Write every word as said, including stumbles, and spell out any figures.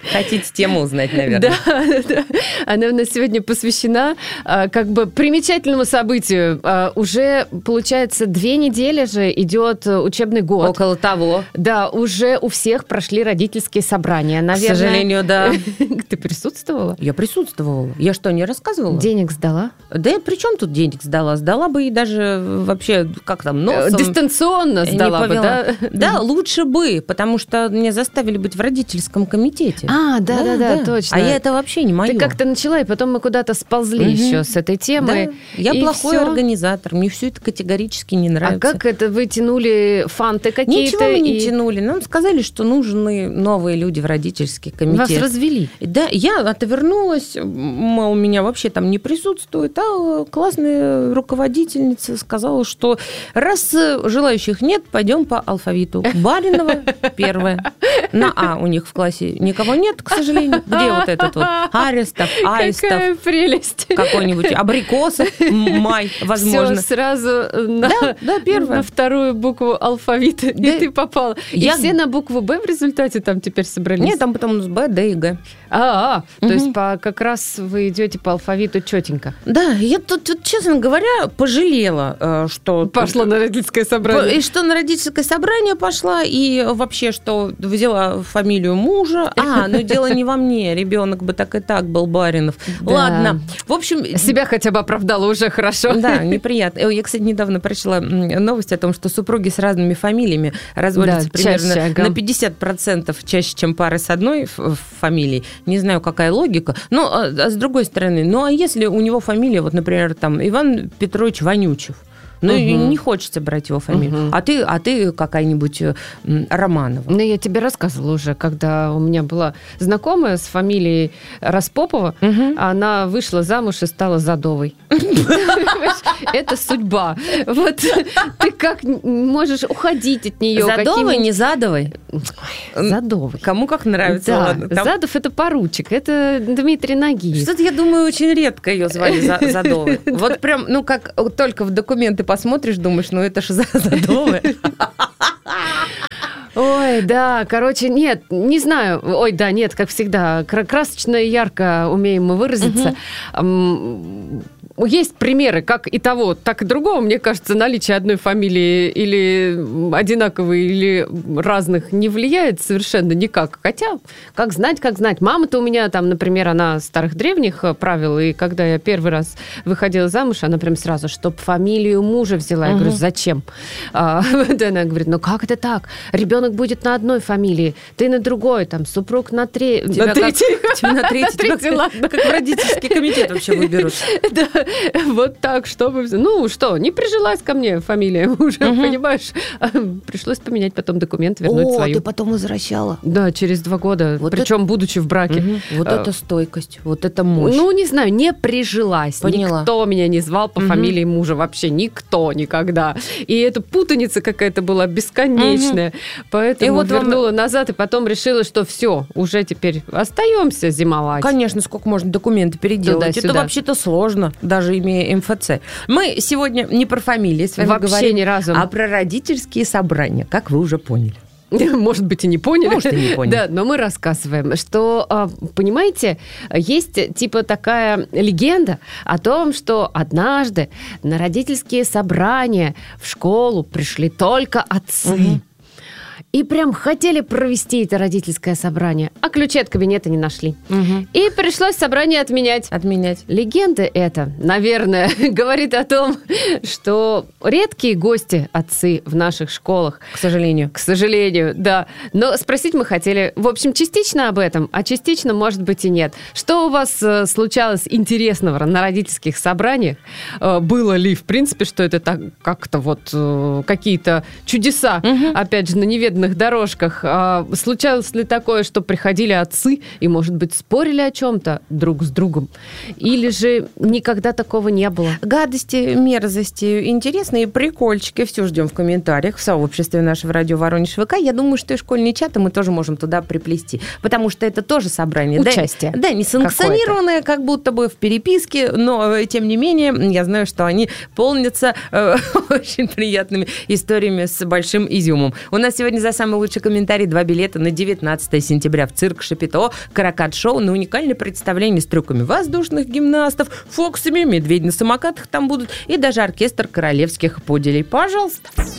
Хотите тему узнать, наверное. Да, да. Она у нас сегодня посвящена как бы примечательному событию. Уже, получается, две недели же идет учебный год. Около того. Да, уже у всех прошли родительские собрания. Наверное, к сожалению, да. Ты присутствовала? Я присутствовала. Я что, не рассказывала? Денег сдала? Да я при чем тут денег сдала? Сдала бы и даже вообще, как там, носом. Дистанционно сдала бы, да? Да, лучше бы, потому что меня заставили быть в родительском комитете. А, да-да-да, точно. А я это вообще не моё. Ты как-то начала, и потом мы куда-то сползли угу. еще с этой темой. Да. Я плохой всё. организатор, мне все это категорически не нравится. А как это вы тянули фанты какие-то? Ничего мы и... не тянули. Нам сказали, что нужны новые люди в родительский комитет. Вас развели? Да, я отвернулась, мол, меня вообще там не присутствует, а классная руководительница сказала, что раз желающих нет, пойдем по алфавиту. Баринова первая. На А у них в классе никого нет, к сожалению. Где вот этот вот Арестов, Аистов? Какая прелесть. Какой-нибудь Абрикосов, Май, возможно. Всё, сразу на, да, да, первая. на вторую букву алфавита, да. И ты попала. Я... И все на букву Б в результате там теперь собрались? Нет, там потом с Б, Д и Г. А, -а, -а. То есть по, как раз вы идете по алфавиту четенько. Да, я тут, тут, честно говоря, пожалела, что... Пошла на родительское собрание. И что на родительское собрание пошла, и вообще, что взяла фамилию мужа. А, ну дело не во мне, ребенок бы так и так был Баринов. Да. Ладно, в общем... Себя хотя бы оправдала, уже хорошо. Да, неприятно. Я, кстати, недавно прочла новость о том, что супруги с разными фамилиями разводятся да, примерно чаще, ага. на пятьдесят процентов чаще, чем пары с одной фамилией. Не знаю, какая логика. Но, а, а с другой стороны, ну а если у него фамилия, вот, например, там Иван Петрович Вонючев, ну, угу. не хочется брать его фамилию. Угу. А ты, а ты какая-нибудь Романова. Ну, я тебе рассказывала уже, когда у меня была знакомая с фамилией Распопова, угу. она вышла замуж и стала Задовой. Это судьба. Вот ты как можешь уходить от нее? Задовой, не Задовой? Задовой. Кому как нравится. Задов – это поручик, это Дмитрий Нагиев. Что-то, я думаю, очень редко ее звали Задовой. Вот прям, ну, как только в документы посмотришь, думаешь, ну это же Задовая. Ой, да, короче, нет, не знаю. Ой, да, нет, как всегда, красочно и ярко умеем мы выразиться. Угу. Есть примеры как и того, так и другого. Мне кажется, наличие одной фамилии или одинаковой, или разных не влияет совершенно никак. Хотя, как знать, как знать. Мама-то у меня там, например, она старых древних правил, и когда я первый раз выходила замуж, она прям сразу, чтоб фамилию мужа взяла. Я угу. говорю, зачем? А, она говорит, ну как это так? Ребенок будет на одной фамилии, ты на другой, там, супруг на третьей. На третьей? На третьей, ладно. Как в родительский комитет вообще выберут. Да. Вот так, чтобы... Ну, что, не прижилась ко мне фамилия уже, угу. понимаешь? Пришлось поменять потом документ, вернуть О, свою. Ты потом возвращала? Да, через два года, вот причем это... будучи в браке. Угу. Вот а... это стойкость, вот это мощь. Ну, не знаю, не прижилась. Поняла. Никто меня не звал по угу. фамилии мужа, вообще никто никогда. И эта путаница какая-то была бесконечная. Угу. Поэтому и вот вернула вам... назад, и потом решила, что все, уже теперь остаемся зимовать. Конечно, сколько можно документы переделать. Туда-сюда. Это вообще-то сложно, даже имея эм эф цэ. Мы сегодня не про фамилии с вами вообще говорим, ни разу. А про родительские собрания, как вы уже поняли. Может быть, и не поняли. Может, и не поняли. Да, но мы рассказываем, что, понимаете, есть типа такая легенда о том, что однажды на родительские собрания в школу пришли только отцы. Угу. И прям хотели провести это родительское собрание, а ключи от кабинета не нашли. Угу. И пришлось собрание отменять. Отменять. Легенда эта, наверное, говорит о том, что редкие гости отцы в наших школах. К сожалению. К сожалению, да. Но спросить мы хотели, в общем, частично об этом, а частично, может быть, и нет. Что у вас э, случалось интересного на родительских собраниях? Э, было ли, в принципе, что это так как-то вот э, какие-то чудеса, угу. опять же, на неведомых дорожках. А случалось ли такое, что приходили отцы и, может быть, спорили о чем-то друг с другом? Или же никогда такого не было? Гадости, мерзости, интересные прикольчики. Все ждем в комментариях в сообществе нашего радио Воронеж ВК. Я думаю, что и школьные чаты мы тоже можем туда приплести. Потому что это тоже собрание. Участие. Да, да, не санкционированное, как будто бы в переписке, но, тем не менее, я знаю, что они полнятся э, очень приятными историями с большим изюмом. У нас сегодня за за самый лучший комментарий два билета на девятнадцатое сентября в цирк Шапито, Каракат-шоу на уникальное представление с трюками воздушных гимнастов, фоксами, медведь на самокатах там будут и даже оркестр королевских пуделей. Пожалуйста.